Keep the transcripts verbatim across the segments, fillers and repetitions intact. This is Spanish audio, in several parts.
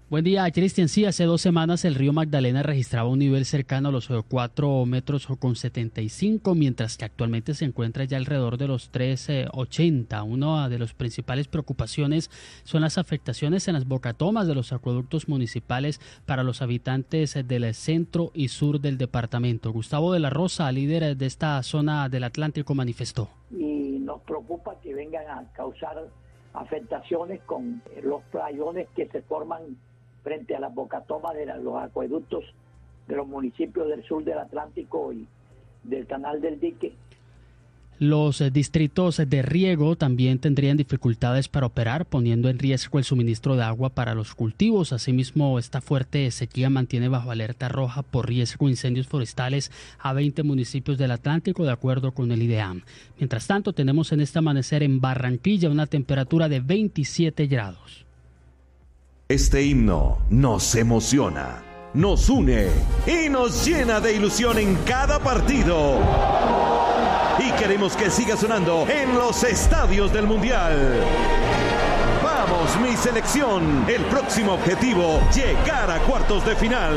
Buen día, Cristian. Sí, hace dos semanas el río Magdalena registraba un nivel cercano a los cuatro metros con setenta y cinco, mientras que actualmente se encuentra ya alrededor de los tres ochenta. Una de las principales preocupaciones son las afectaciones en las bocatomas de los acueductos municipales para los habitantes del centro y sur del departamento. Gustavo de la Rosa, líder de esta zona del Atlántico, manifestó. Y nos preocupa que vengan a causar afectaciones con los playones que se forman frente a las bocatomas de los acueductos de los municipios del sur del Atlántico y del Canal del Dique. Los distritos de riego también tendrían dificultades para operar, poniendo en riesgo el suministro de agua para los cultivos. Asimismo, esta fuerte sequía mantiene bajo alerta roja por riesgo de incendios forestales a veinte municipios del Atlántico, de acuerdo con el IDEAM. Mientras tanto, tenemos en este amanecer en Barranquilla una temperatura de veintisiete grados. Este himno nos emociona, nos une y nos llena de ilusión en cada partido. Y queremos que siga sonando en los estadios del Mundial. Vamos, mi selección. El próximo objetivo, llegar a cuartos de final.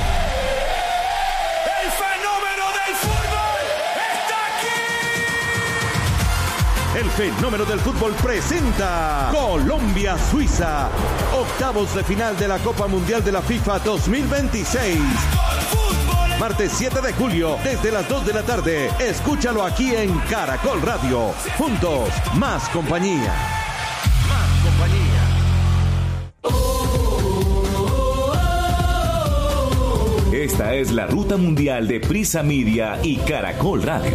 ¡El fenómeno del fútbol está aquí! El fenómeno del fútbol presenta Colombia-Suiza, octavos de final de la Copa Mundial de la FIFA dos mil veintiséis. Martes siete de julio, desde las dos de la tarde. Escúchalo aquí en Caracol Radio. Juntos, más compañía. Más compañía. Esta es la ruta mundial de Prisa Media y Caracol Radio.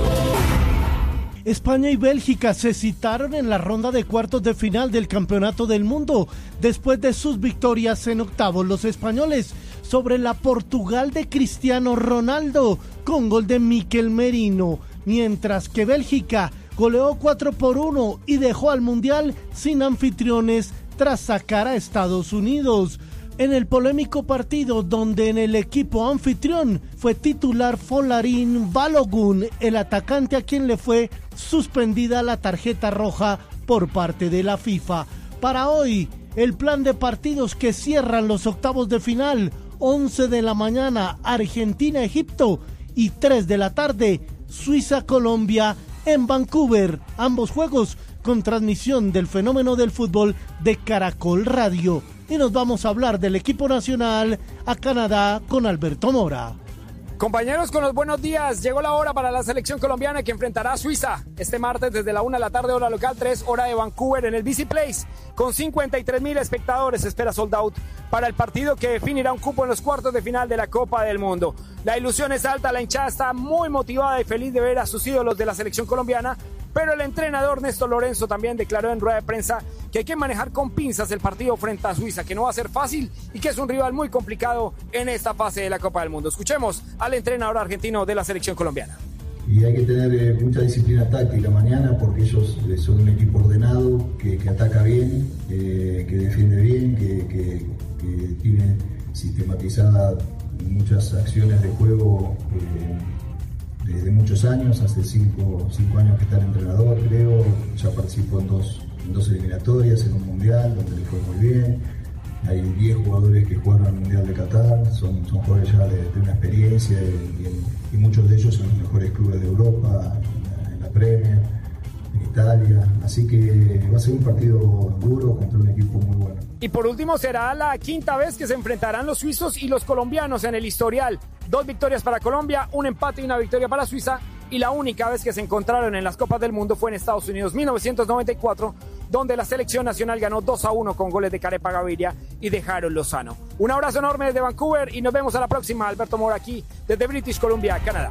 España y Bélgica se citaron en la ronda de cuartos de final del Campeonato del Mundo después de sus victorias en octavos. Los españoles sobre la Portugal de Cristiano Ronaldo con gol de Mikel Merino, mientras que Bélgica goleó cuatro por uno y dejó al Mundial sin anfitriones tras sacar a Estados Unidos. En el polémico partido donde en el equipo anfitrión fue titular Folarin Balogun, el atacante a quien le fue suspendida la tarjeta roja por parte de la FIFA. Para hoy, el plan de partidos que cierran los octavos de final: once de la mañana Argentina-Egipto y tres de la tarde Suiza-Colombia en Vancouver. Ambos juegos con transmisión del fenómeno del fútbol de Caracol Radio. Y nos vamos a hablar del equipo nacional a Canadá con Alberto Mora. Compañeros, con los buenos días. Llegó la hora para la selección colombiana que enfrentará a Suiza este martes desde la una de la tarde, hora local, tres, hora de Vancouver, en el B C Place. Con cincuenta y tres mil espectadores se espera sold out para el partido que definirá un cupo en los cuartos de final de la Copa del Mundo. La ilusión es alta, la hinchada está muy motivada y feliz de ver a sus ídolos de la selección colombiana, pero el entrenador Néstor Lorenzo también declaró en rueda de prensa que hay que manejar con pinzas el partido frente a Suiza, que no va a ser fácil y que es un rival muy complicado en esta fase de la Copa del Mundo. Escuchemos al entrenador argentino de la selección colombiana. Y hay que tener eh, mucha disciplina táctica mañana, porque ellos eh, son un equipo ordenado, que, que ataca bien, eh, que defiende bien, que, que, que tiene sistematizadas muchas acciones de juego eh, desde muchos años, hace cinco, cinco años que está el entrenador, creo, ya participó en dos, en dos eliminatorias, en un mundial donde le fue muy bien. Hay diez jugadores que jugaron al Mundial de Qatar, son, son jugadores ya de, de una experiencia y, y, y muchos de ellos son los mejores clubes de Europa, en, en la Premier, en Italia, así que va a ser un partido duro contra un equipo muy bueno. Y por último, será la quinta vez que se enfrentarán los suizos y los colombianos en el historial. Dos victorias para Colombia, un empate y una victoria para Suiza, y la única vez que se encontraron en las Copas del Mundo fue en Estados Unidos, mil novecientos noventa y cuatro, donde la selección nacional ganó dos a uno con goles de Carepa Gaviria y de Jairo Lozano. Un abrazo enorme desde Vancouver y nos vemos a la próxima. Alberto Mora aquí desde British Columbia, Canadá.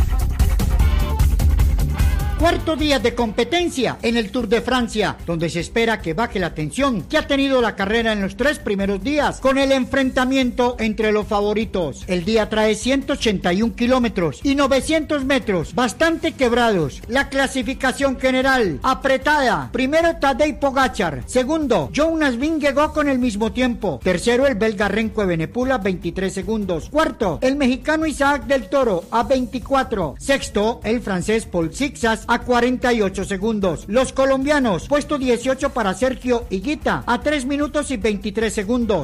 Cuarto día de competencia en el Tour de Francia, donde se espera que baje la tensión que ha tenido la carrera en los tres primeros días, con el enfrentamiento entre los favoritos. El día trae ciento ochenta y un kilómetros y novecientos metros, bastante quebrados. La clasificación general, apretada. Primero Tadej Pogačar, segundo Jonas Vingegaard con el mismo tiempo, tercero el belga Renko Evenepoel, veintitrés segundos, cuarto el mexicano Isaac del Toro a veinticuatro, sexto el francés Paul Sixas a cuarenta y ocho segundos. Los colombianos, puesto dieciocho para Sergio Higuita a tres minutos y veintitrés segundos.